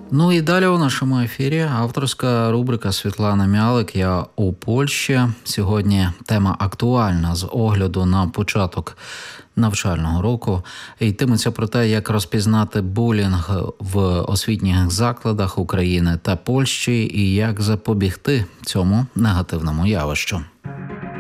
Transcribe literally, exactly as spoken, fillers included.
Ну і далі у нашому ефірі авторська рубрика Світлана Мялик «Я у Польщі». Сьогодні тема актуальна з огляду на початок навчального року. Йтиметься про те, як розпізнати булінг в освітніх закладах України та Польщі і як запобігти цьому негативному явищу.